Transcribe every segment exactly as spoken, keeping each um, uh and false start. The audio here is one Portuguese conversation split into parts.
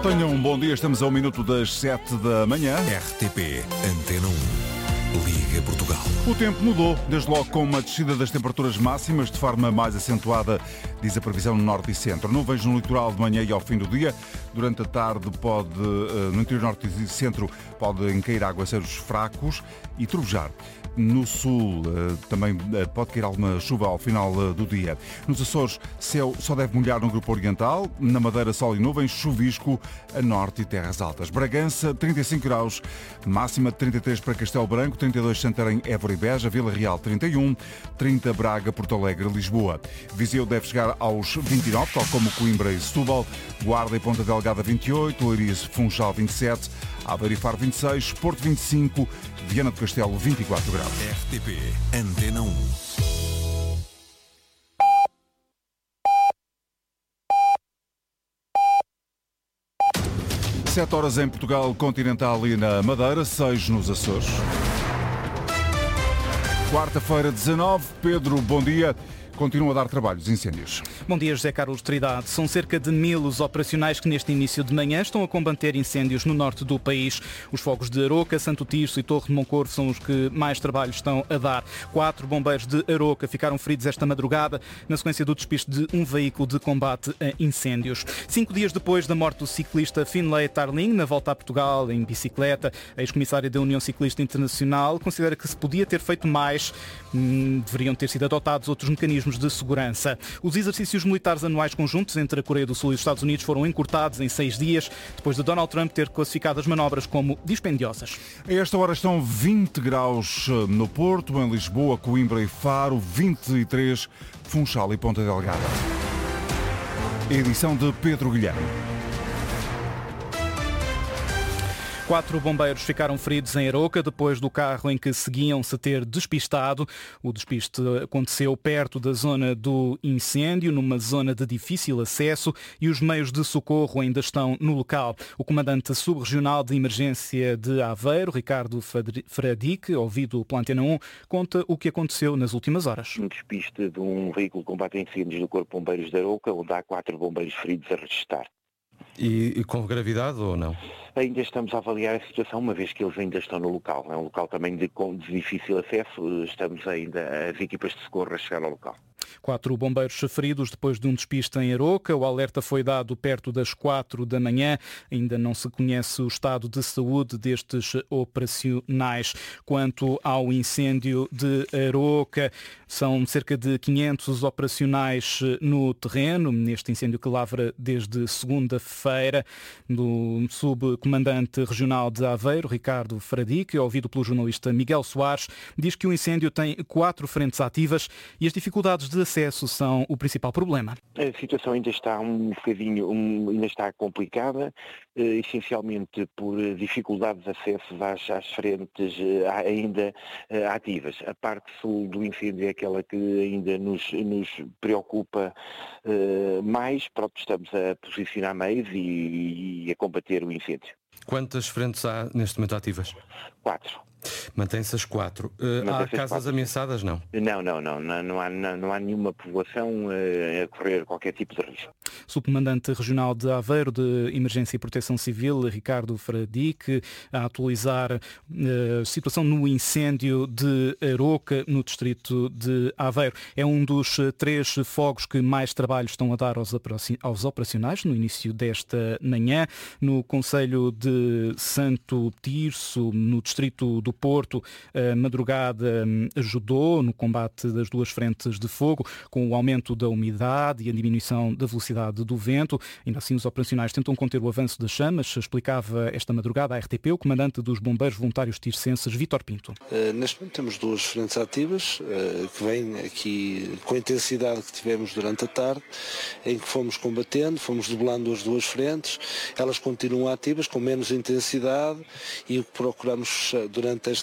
Tenham um bom dia, estamos a um minuto das sete da manhã. R T P Antena um, Liga Portugal. O tempo mudou, desde logo com uma descida das temperaturas máximas de forma mais acentuada, diz a previsão no norte e centro. Nuvens no litoral de manhã e ao fim do dia. Durante a tarde pode, no interior norte e centro, podem cair aguaceiros fracos e trovejar. No sul também pode cair alguma chuva ao final do dia. Nos Açores, céu só deve molhar no grupo oriental. Na Madeira, sol e nuvens, chuvisco a norte e terras altas. Bragança, trinta e cinco graus, máxima de trinta e três para Castelo Branco, trinta e dois Santarém, Évora e Beja, Vila Real trinta e um, trinta Braga, Porto Alegre, Lisboa. Viseu deve chegar aos vinte e nove, tal como Coimbra e Setúbal. Guarda e Ponta Delgada vinte e oito, Leiria e Funchal vinte e sete, Aveiro e Faro vinte e seis, Porto vinte e cinco, Viana do Castelo vinte e quatro graus. R T P Antena um. sete horas em Portugal continental e na Madeira, seis nos Açores. Quarta-feira, dezanove. Pedro, bom dia. Continuam a dar trabalho os incêndios. Bom dia, José Carlos Trindade. São cerca de mil os operacionais que neste início de manhã estão a combater incêndios no norte do país. Os fogos de Aroca, Santo Tirso e Torre de Moncorvo são os que mais trabalho estão a dar. Quatro bombeiros de Aroca ficaram feridos esta madrugada na sequência do despiste de um veículo de combate a incêndios. Cinco dias depois da morte do ciclista Finlay Tarling na volta a Portugal em bicicleta, a ex-comissária da União Ciclista Internacional considera que se podia ter feito mais. Hum, deveriam ter sido adotados outros mecanismos de segurança. Os exercícios militares anuais conjuntos entre a Coreia do Sul e os Estados Unidos foram encurtados em seis dias, depois de Donald Trump ter classificado as manobras como dispendiosas. A esta hora estão vinte graus no Porto, em Lisboa, Coimbra e Faro, vinte e três, Funchal e Ponta Delgada. Edição de Pedro Guilherme. Quatro bombeiros ficaram feridos em Aroca depois do carro em que seguiam se ter despistado. O despiste aconteceu perto da zona do incêndio, numa zona de difícil acesso, e os meios de socorro ainda estão no local. O comandante subregional de emergência de Aveiro, Ricardo Fradique, ouvido pela Antena um, conta o que aconteceu nas últimas horas. Um despiste de um veículo de combate a incêndios do Corpo de Bombeiros de Aroca, onde há quatro bombeiros feridos a registrar. E, e com gravidade ou não? Ainda estamos a avaliar a situação, uma vez que eles ainda estão no local. É um local também de, de difícil acesso, estamos ainda, as equipas de socorro a chegar ao local. Quatro bombeiros feridos depois de um despiste em Aroca. O alerta foi dado perto das quatro da manhã. Ainda não se conhece o estado de saúde destes operacionais. Quanto ao incêndio de Aroca, são cerca de quinhentos operacionais no terreno, neste incêndio que lavra desde segunda-feira. Do subcomandante regional de Aveiro, Ricardo Fradique, ouvido pelo jornalista Miguel Soares, diz que o incêndio tem quatro frentes ativas e as dificuldades de acesso são o principal problema. A situação ainda está um bocadinho, um, ainda está complicada, eh, essencialmente por dificuldades de acesso às, às frentes eh, ainda eh, ativas. A parte sul do incêndio é aquela que ainda nos, nos preocupa eh, mais. Pronto, estamos a posicionar meios e, e a combater o incêndio. Quantas frentes há neste momento ativas? Quatro. Mantém-se as quatro. Uh, há casas quatro. ameaçadas, não? Não, não, não. Não, não, há, não, não há nenhuma população uh, a correr qualquer tipo de risco. Subcomandante regional de Aveiro de Emergência e Proteção Civil, Ricardo Fradique, a atualizar a uh, situação no incêndio de Aroca, no distrito de Aveiro. É um dos três fogos que mais trabalho estão a dar aos, aos operacionais no início desta manhã. No concelho de Santo Tirso, no distrito do Porto, a madrugada ajudou no combate das duas frentes de fogo, com o aumento da umidade e a diminuição da velocidade do vento. Ainda assim, os operacionais tentam conter o avanço das chamas, explicava esta madrugada à R T P o comandante dos Bombeiros Voluntários Tircenses, Vítor Pinto. Uh, neste momento temos duas frentes ativas, uh, que vêm aqui com a intensidade que tivemos durante a tarde, em que fomos combatendo, fomos dublando as duas frentes, elas continuam ativas, com menos intensidade, e o que procuramos durante esta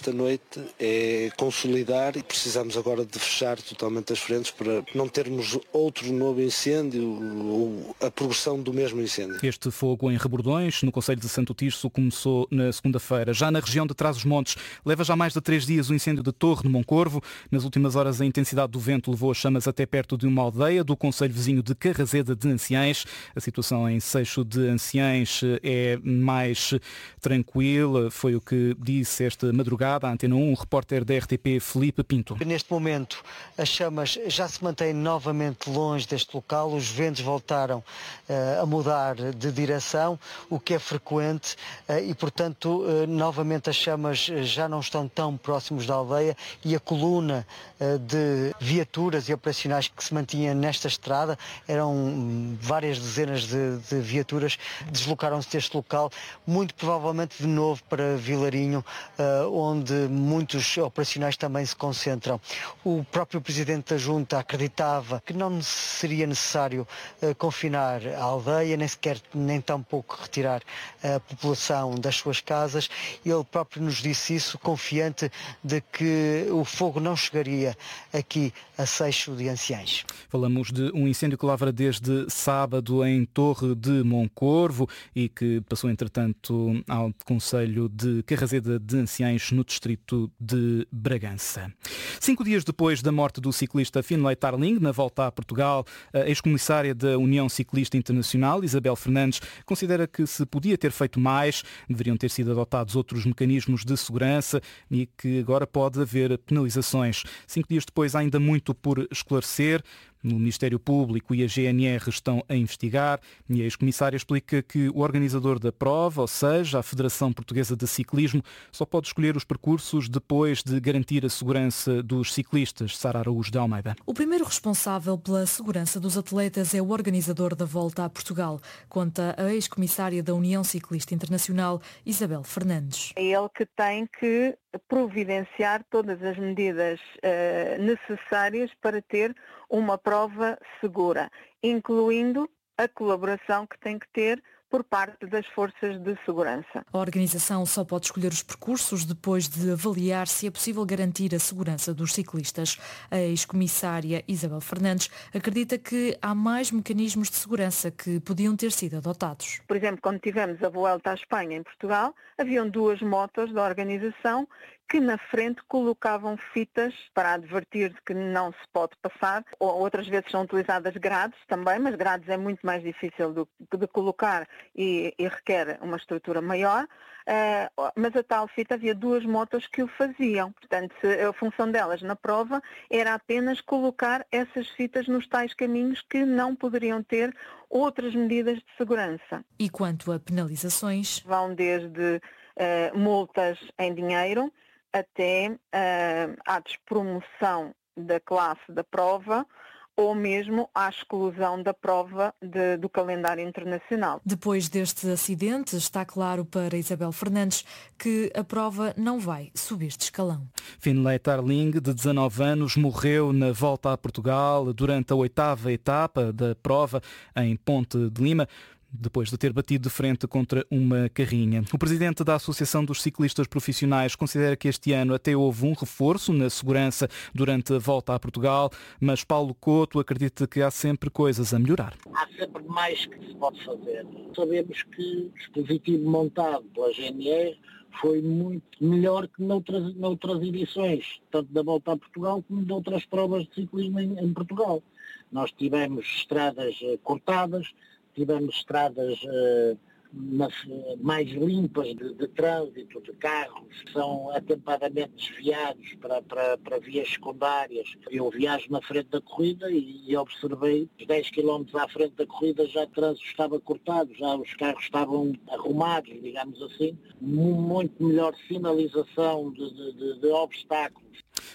esta noite é consolidar e precisamos agora de fechar totalmente as frentes para não termos outro novo incêndio ou a progressão do mesmo incêndio. Este fogo em Rebordões, no concelho de Santo Tirso, começou na segunda-feira. Já na região de Trás-os-Montes, leva já mais de três dias o incêndio de Torre, no Moncorvo. Nas últimas horas, a intensidade do vento levou as chamas até perto de uma aldeia do concelho vizinho de Carrazeda de Anciães. A situação em Seixo de Anciães é mais tranquila, foi o que disse esta madrugada à Antena um, o repórter da R T P, Filipe Pinto. Neste momento, as chamas já se mantêm novamente longe deste local, os ventos voltaram uh, a mudar de direção, o que é frequente, uh, e, portanto, uh, novamente as chamas já não estão tão próximos da aldeia e a coluna uh, de viaturas e operacionais que se mantinha nesta estrada, eram um, várias dezenas de, de viaturas, deslocaram-se deste local, muito provavelmente de novo para Vilarinho, uh, onde muitos operacionais também se concentram. O próprio Presidente da Junta acreditava que não seria necessário uh, confinar a aldeia, nem sequer, nem tampouco retirar a população das suas casas. Ele próprio nos disse isso, confiante de que o fogo não chegaria aqui a Seixo de Anciães. Falamos de um incêndio que lavra desde sábado em Torre de Moncorvo e que passou, entretanto, ao concelho de Carrazeda de Anciães, no distrito de Bragança. Cinco dias depois da morte do ciclista Finlay Tarling, na volta a Portugal, a ex-comissária da União Ciclista Internacional, Isabel Fernandes, considera que se podia ter feito mais, deveriam ter sido adotados outros mecanismos de segurança e que agora pode haver penalizações. Cinco dias depois, há ainda muito por esclarecer. O Ministério Público e a G N R estão a investigar e a ex-comissária explica que o organizador da prova, ou seja, a Federação Portuguesa de Ciclismo, só pode escolher os percursos depois de garantir a segurança dos ciclistas. Sara Araújo de Almeida. O primeiro responsável pela segurança dos atletas é o organizador da Volta a Portugal, conta a ex-comissária da União Ciclista Internacional, Isabel Fernandes. É ele que tem que providenciar todas as medidas uh, necessárias para ter uma prova segura, incluindo a colaboração que tem que ter por parte das forças de segurança. A organização só pode escolher os percursos depois de avaliar se é possível garantir a segurança dos ciclistas. A ex-comissária Isabel Fernandes acredita que há mais mecanismos de segurança que podiam ter sido adotados. Por exemplo, quando tivemos a Vuelta à Espanha em Portugal, haviam duas motos da organização que na frente colocavam fitas para advertir de que não se pode passar. Outras vezes são utilizadas grades também, mas grades é muito mais difícil do, de colocar e, e requer uma estrutura maior. Uh, mas a tal fita, havia duas motos que o faziam. Portanto, a função delas na prova era apenas colocar essas fitas nos tais caminhos que não poderiam ter outras medidas de segurança. E quanto a penalizações? Vão desde uh, multas em dinheiro até uh, à despromoção da classe da prova ou mesmo à exclusão da prova de, do calendário internacional. Depois deste acidente, está claro para Isabel Fernandes que a prova não vai subir de escalão. Finlay Tarling, de dezanove anos, morreu na volta a Portugal durante a oitava etapa da prova em Ponte de Lima, depois de ter batido de frente contra uma carrinha. O presidente da Associação dos Ciclistas Profissionais considera que este ano até houve um reforço na segurança durante a volta a Portugal, mas Paulo Couto acredita que há sempre coisas a melhorar. Há sempre mais que se pode fazer. Sabemos que o dispositivo montado pela G N R foi muito melhor que noutras, noutras edições, tanto da Volta a Portugal como de outras provas de ciclismo em, em Portugal. Nós tivemos estradas uh, cortadas, tivemos estradas uh, mas, uh, mais limpas de, de trânsito, de carros, que são atempadamente desviados para, para, para vias secundárias. Eu viajo na frente da corrida e, e observei que dez quilómetros à frente da corrida já o trânsito estava cortado, já os carros estavam arrumados, digamos assim. Muito melhor sinalização de, de, de, de obstáculos.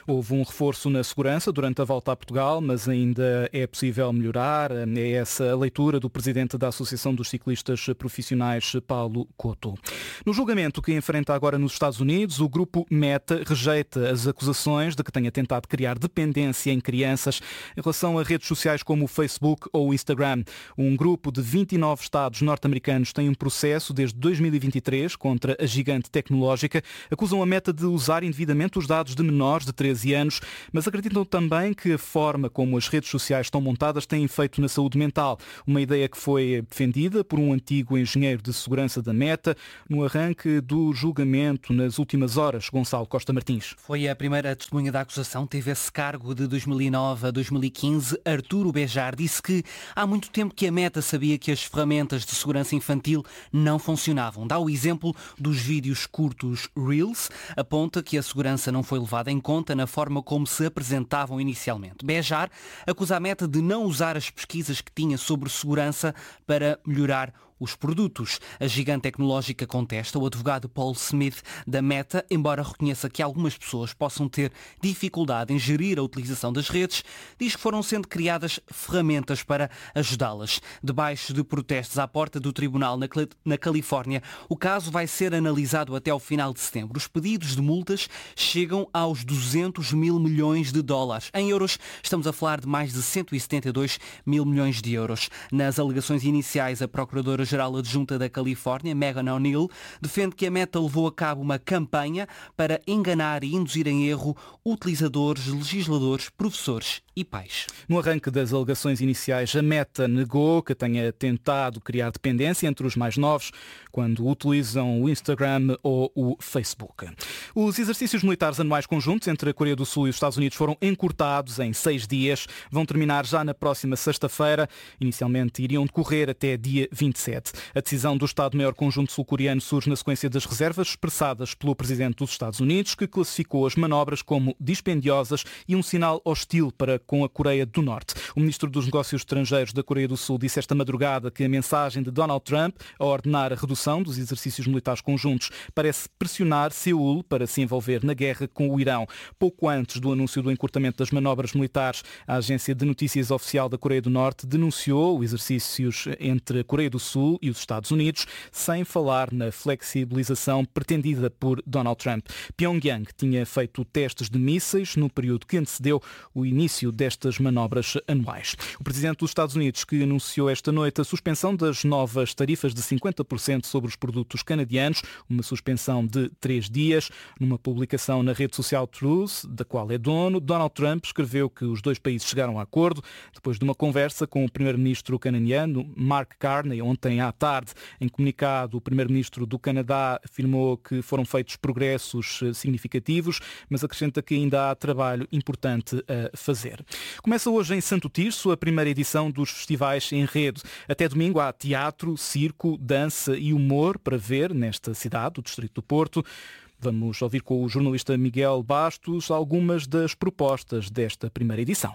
Houve um reforço na segurança durante a volta a Portugal, mas ainda é possível melhorar. É essa a leitura do presidente da Associação dos Ciclistas Profissionais, Paulo Couto. No julgamento que enfrenta agora nos Estados Unidos, o grupo Meta rejeita as acusações de que tenha tentado criar dependência em crianças em relação a redes sociais como o Facebook ou o Instagram. Um grupo de vinte e nove estados norte-americanos tem um processo desde dois mil e vinte e três contra a gigante tecnológica. Acusam a Meta de usar indevidamente os dados de menores de treze anos, mas acreditam também que a forma como as redes sociais estão montadas tem efeito na saúde mental. Uma ideia que foi defendida por um antigo engenheiro de segurança da Meta no arranque do julgamento nas últimas horas. Gonçalo Costa Martins. Foi a primeira testemunha da acusação, teve esse cargo de dois mil e nove a dois mil e quinze. Arturo Bejar disse que há muito tempo que a Meta sabia que as ferramentas de segurança infantil não funcionavam. Dá o exemplo dos vídeos curtos Reels, aponta que a segurança não foi levada em conta na forma como se apresentavam inicialmente. Bejar acusa a Meta de não usar as pesquisas que tinha sobre segurança para melhorar os produtos. A gigante tecnológica contesta. O advogado Paul Smith da Meta, embora reconheça que algumas pessoas possam ter dificuldade em gerir a utilização das redes, diz que foram sendo criadas ferramentas para ajudá-las. Debaixo de protestos à porta do tribunal na, na Califórnia, o caso vai ser analisado até ao final de setembro. Os pedidos de multas chegam aos duzentos mil milhões de dólares. Em euros, estamos a falar de mais de cento e setenta e dois mil milhões de euros. Nas alegações iniciais, a procuradora Geral Adjunta da Califórnia, Megan O'Neill, defende que a Meta levou a cabo uma campanha para enganar e induzir em erro utilizadores, legisladores, professores e pais. No arranque das alegações iniciais, a Meta negou que tenha tentado criar dependência entre os mais novos quando utilizam o Instagram ou o Facebook. Os exercícios militares anuais conjuntos entre a Coreia do Sul e os Estados Unidos foram encurtados em seis dias. Vão terminar já na próxima sexta-feira. Inicialmente iriam decorrer até dia vinte e sete. A decisão do Estado-Maior Conjunto Sul-Coreano surge na sequência das reservas expressadas pelo Presidente dos Estados Unidos, que classificou as manobras como dispendiosas e um sinal hostil para com a Coreia do Norte. O Ministro dos Negócios Estrangeiros da Coreia do Sul disse esta madrugada que a mensagem de Donald Trump a ordenar a redução dos exercícios militares conjuntos parece pressionar Seul para se envolver na guerra com o Irão. Pouco antes do anúncio do encurtamento das manobras militares, a agência de notícias oficial da Coreia do Norte denunciou os exercícios entre a Coreia do Sul e os Estados Unidos, sem falar na flexibilização pretendida por Donald Trump. Pyongyang tinha feito testes de mísseis no período que antecedeu o início destas manobras anuais. O Presidente dos Estados Unidos, que anunciou esta noite a suspensão das novas tarifas de cinquenta por cento sobre os produtos canadianos, uma suspensão de três dias. Numa publicação na rede social Truth, da qual é dono, Donald Trump escreveu que os dois países chegaram a acordo depois de uma conversa com o primeiro-ministro canadiano Mark Carney ontem à tarde. Em comunicado, o primeiro-ministro do Canadá afirmou que foram feitos progressos significativos, mas acrescenta que ainda há trabalho importante a fazer. Começa hoje em Santo Tirso a primeira edição dos festivais Enredo. Até domingo há teatro, circo, dança e humor para ver nesta cidade, o Distrito do Porto. Vamos ouvir com o jornalista Miguel Bastos algumas das propostas desta primeira edição.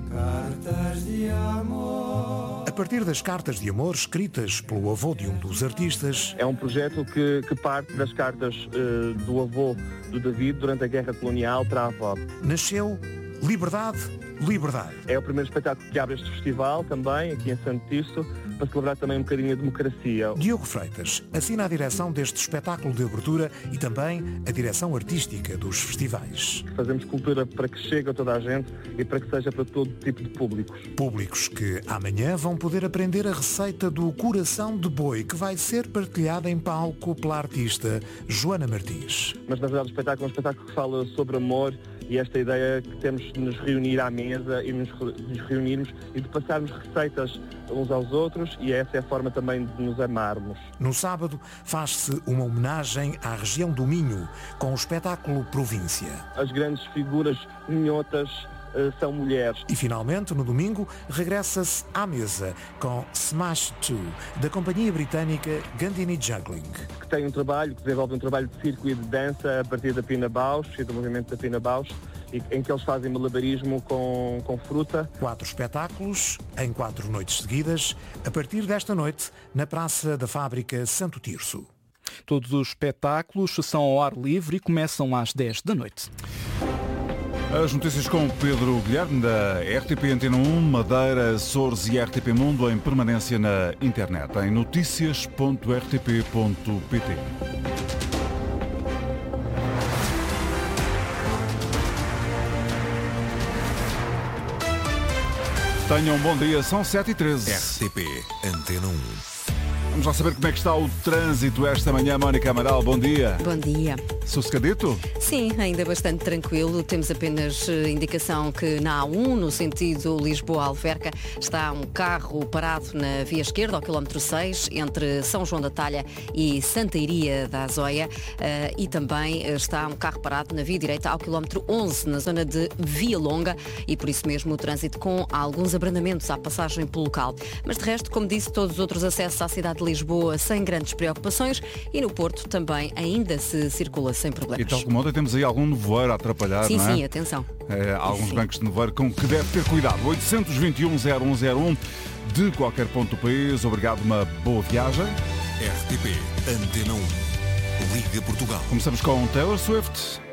Cartas de amor. A partir das cartas de amor escritas pelo avô de um dos artistas. É um projeto que, que parte das cartas uh, do avô do David durante a Guerra Colonial para a avó. Nasceu Liberdade, Liberdade. É o primeiro espetáculo que abre este festival também, aqui em Santo Tirso, para celebrar também um bocadinho a democracia. Diogo Freitas assina a direção deste espetáculo de abertura e também a direção artística dos festivais. Fazemos cultura para que chegue a toda a gente e para que seja para todo tipo de públicos. Públicos que amanhã vão poder aprender a receita do coração de boi, que vai ser partilhada em palco pela artista Joana Martins. Mas na verdade o espetáculo é um espetáculo que fala sobre amor e esta ideia que temos de nos reunir à mesa e nos, nos reunirmos e de passarmos receitas uns aos outros, e essa é a forma também de nos amarmos. No sábado faz-se uma homenagem à região do Minho com o espetáculo Província. As grandes figuras minhotas uh, são mulheres. E finalmente, no domingo, regressa-se à mesa com Smash dois, da companhia britânica Gandini Juggling. Que tem um trabalho, que desenvolve um trabalho de circo e de dança a partir da Pina Baus e do movimento da Pina Baus, em que eles fazem malabarismo com, com fruta. Quatro espetáculos, em quatro noites seguidas, a partir desta noite, na Praça da Fábrica Santo Tirso. Todos os espetáculos são ao ar livre e começam às dez da noite. As notícias com Pedro Guilherme, da R T P Antena um, Madeira, Açores e R T P Mundo, em permanência na internet, em notícias ponto r t p ponto p t. Tenham um bom dia, são sete e treze. R T P Antena um. Vamos lá saber como é que está o trânsito esta manhã. Mónica Amaral, bom dia. Bom dia. Sossegadito? Sim, ainda bastante tranquilo. Temos apenas indicação que na A um, no sentido Lisboa-Alverca, está um carro parado na via esquerda, ao quilómetro seis, entre São João da Talha e Santa Iria da Azóia. E também está um carro parado na via direita, ao quilómetro onze, na zona de Via Longa. E por isso mesmo o trânsito com alguns abrandamentos à passagem pelo local. Mas de resto, como disse, todos os outros acessos à cidade de Lisboa sem grandes preocupações, e no Porto também ainda se circula sem problemas. E tal como ontem temos aí algum nevoeiro a atrapalhar, sim, não é? Sim, atenção. É, alguns sim. bancos de nevoeiro com que deve ter cuidado. oitocentos e vinte e um, zero um zero um de qualquer ponto do país. Obrigado, uma boa viagem. R T P Antena um. Liga Portugal. Começamos com Taylor Swift.